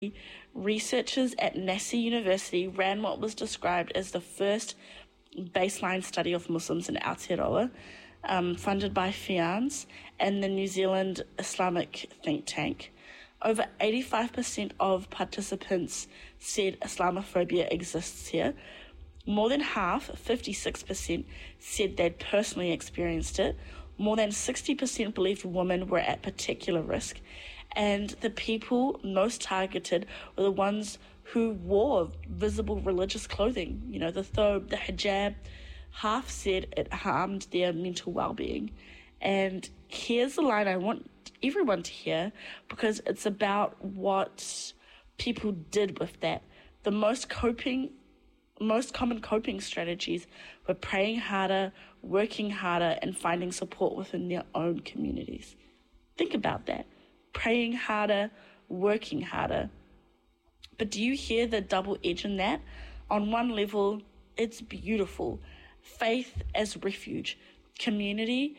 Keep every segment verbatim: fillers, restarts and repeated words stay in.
researchers at Nassau University ran what was described as the first baseline study of Muslims in Aotearoa, um, funded by FIANZ and the New Zealand Islamic think tank. Over eighty-five percent of participants said Islamophobia exists here. More than half, fifty-six percent, said they'd personally experienced it. More than sixty percent believed women were at particular risk. And the people most targeted were the ones who wore visible religious clothing. You know, the thobe, the hijab. Half said it harmed their mental well-being. And here's the line I want everyone to hear, because it's about what people did with that. The most coping, most common coping strategies were praying harder, working harder, and finding support within their own communities. Think about that. Praying harder, working harder. But do you hear the double edge in that? On one level, it's beautiful. Faith as refuge, community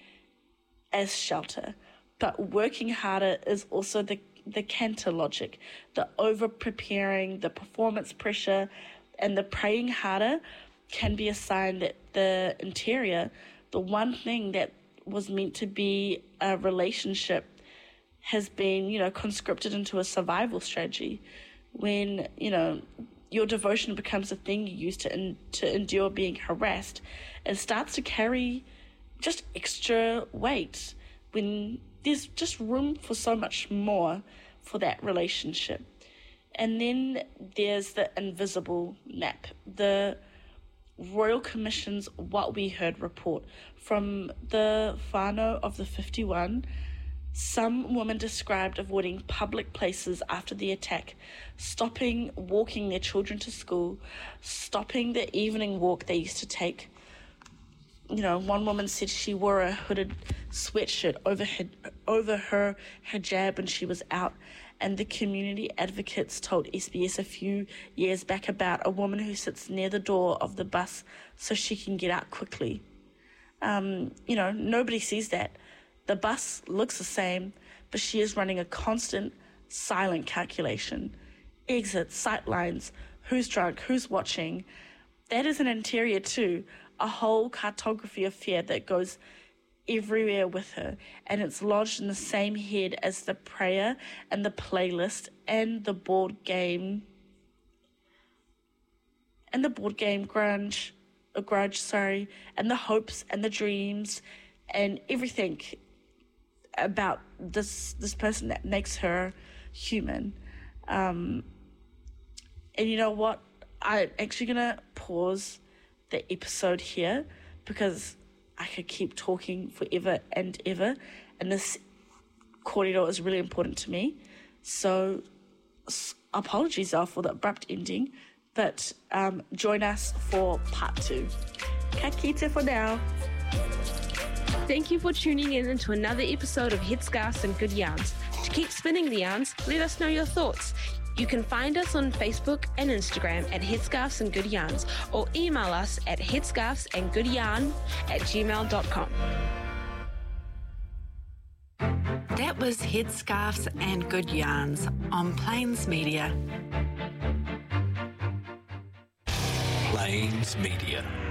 as shelter. But working harder is also the, the canter logic, the over-preparing, the performance pressure, and the praying harder can be a sign that the interior, the one thing that was meant to be a relationship, has been, you know, conscripted into a survival strategy. When, you know, your devotion becomes a thing you use to in, to endure being harassed, it starts to carry just extra weight when there's just room for so much more for that relationship. And then there's the invisible map, the Royal Commission's What We Heard report. From the whānau of the fifty-one, some women described avoiding public places after the attack, stopping walking their children to school, stopping the evening walk they used to take. You know, one woman said she wore a hooded sweatshirt over her, over her hijab when she was out. And the community advocates told S B S a few years back about a woman who sits near the door of the bus so she can get out quickly. Um, you know, nobody sees that. The bus looks the same, but she is running a constant, silent calculation. Exits, sight lines, who's drunk, who's watching. That is an interior too, a whole cartography of fear that goes everywhere with her, and it's lodged in the same head as the prayer and the playlist and the board game and the board game grunge, a grudge, sorry, and the hopes and the dreams and everything about this this person that makes her human. Um, and you know what? I'm actually gonna pause the episode here because I could keep talking forever and ever, and this corridor is really important to me. So apologies are for the abrupt ending, but um, join us for part two. Ka kite for now. Thank you for tuning in into another episode of Headscarves and Good Yarns. To keep spinning the yarns, let us know your thoughts. You can find us on Facebook and Instagram at Headscarves and Good Yarns, or email us at headscarvesandgoodyarn at gmail dot com. That was Headscarves and Good Yarns on Plains Media. Plains Media.